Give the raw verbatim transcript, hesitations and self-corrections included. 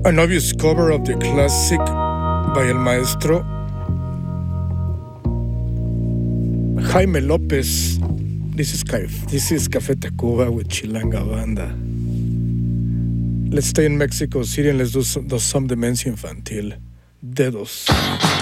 A novice cover of the classic by el maestro Jaime López. This is, this is Café Tacuba with Chilanga Banda. Let's stay in Mexico City and let's do some, do some demencia infantil. Dedos.